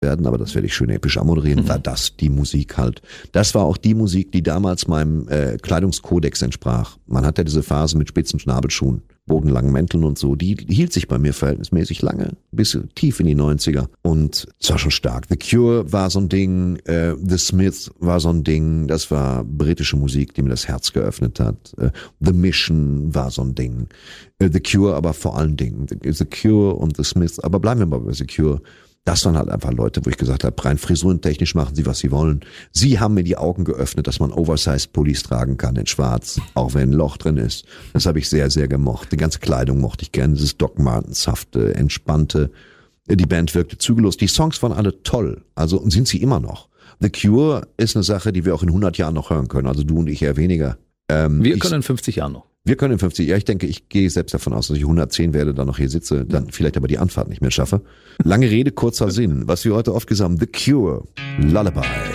werden, aber das werde ich schön episch anmoderieren, war das die Musik halt. Das war auch die Musik, die damals meinem Kleidungskodex entsprach. Man hat ja diese Phase mit spitzen Schnabelschuhen, bodenlangen Mänteln und so, die hielt sich bei mir verhältnismäßig lange, bis tief in die 90er und es war schon stark. The Cure war so ein Ding, The Smiths war so ein Ding, das war britische Musik, die mir das Herz geöffnet hat. The Mission war so ein Ding. The Cure aber vor allen Dingen. The Cure und The Smiths, aber bleiben wir mal bei The Cure. Das waren halt einfach Leute, wo ich gesagt habe, rein frisurentechnisch machen sie, was sie wollen. Sie haben mir die Augen geöffnet, dass man Oversize-Pullis tragen kann in schwarz, auch wenn ein Loch drin ist. Das habe ich sehr, sehr gemocht. Die ganze Kleidung mochte ich gerne, dieses Doc Martenshafte, entspannte. Die Band wirkte zügellos. Die Songs waren alle toll, also und sind sie immer noch. The Cure ist eine Sache, die wir auch in 100 Jahren noch hören können, also du und ich eher weniger. Wir können in 50 Jahren noch. Wir können in 50, ja, ich denke, ich gehe selbst davon aus, dass ich 110 werde, dann noch hier sitze, dann vielleicht aber die Anfahrt nicht mehr schaffe. Lange Rede, kurzer Sinn. Was wir heute oft gesagt haben, The Cure, Lullaby.